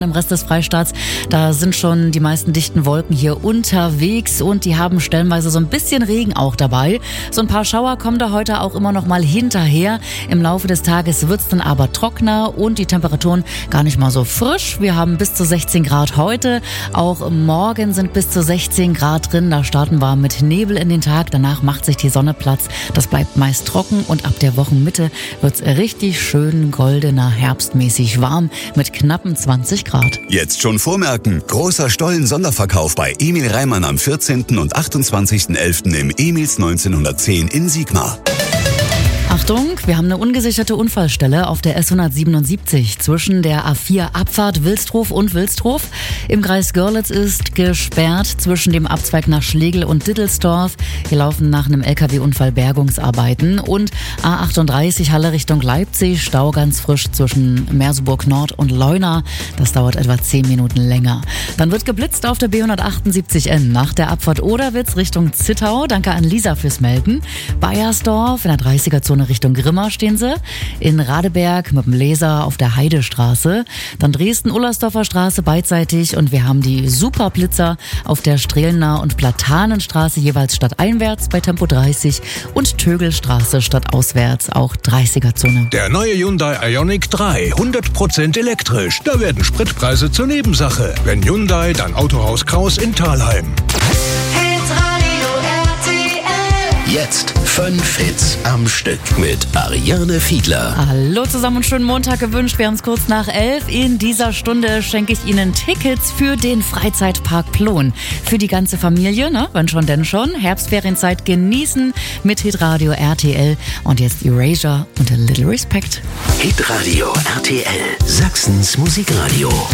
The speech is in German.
Im Rest des Freistaats, da sind schon die meisten dichten Wolken hier unterwegs und die haben stellenweise so ein bisschen Regen auch dabei. So ein paar Schauer kommen da heute auch immer noch mal hinterher. Im Laufe des Tages wird's dann aber trockener und die Temperaturen gar nicht mal so frisch. Wir haben bis zu 16 Grad heute. Auch morgen sind bis zu 16 Grad drin. Da starten wir mit Nebel in den Tag. Danach macht sich die Sonne Platz. Das bleibt meist trocken und ab der Wochenmitte wird's richtig schön goldener, herbstmäßig warm mit knappen 20 Grad. Jetzt schon vormerken. Großer Stollen-Sonderverkauf bei Emil Reimann am 14. und 28.11. im Emils 1910 in Sigmar. Achtung, wir haben eine ungesicherte Unfallstelle auf der S177 zwischen der A4 Abfahrt Wilstrof und Wilstrof. Im Kreis Görlitz ist gesperrt zwischen dem Abzweig nach Schlegel und Dittelsdorf. Hier laufen nach einem LKW-Unfall Bergungsarbeiten. Und A38 Halle Richtung Leipzig, Stau ganz frisch zwischen Merseburg Nord und Leuna. Das dauert etwa 10 Minuten länger. Dann wird geblitzt auf der B178N nach der Abfahrt Oderwitz Richtung Zittau. Danke an Lisa fürs Melden. Bayersdorf in der 30er-Zone Richtung Grimma stehen sie. In Radeberg mit dem Laser auf der Heidestraße. Dann Dresden-Ullersdorfer Straße beidseitig. Und wir haben die Superblitzer auf der Strelner und Platanenstraße jeweils stadteinwärts bei Tempo 30 und Tögelstraße stadtauswärts auch 30er-Zone. Der neue Hyundai Ioniq 3, 100% elektrisch. Da werden Spritpreise zur Nebensache. Wenn Hyundai, dann Autohaus Kraus in Thalheim. Jetzt 5 Hits am Stück mit Ariane Fiedler. Hallo zusammen und schönen Montag gewünscht. Wir haben es kurz nach 11. In dieser Stunde schenke ich Ihnen Tickets für den Freizeitpark Plon. Für die ganze Familie, ne? Wenn schon, denn schon. Herbstferienzeit genießen mit Hitradio RTL. Und jetzt Erasure und A Little Respect. Hitradio RTL, Sachsens Musikradio.